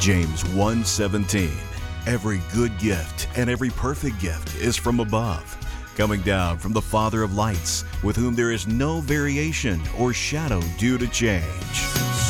James 1:17. Every good gift and every perfect gift is from above, coming down from the Father of lights, with whom there is no variation or shadow due to change.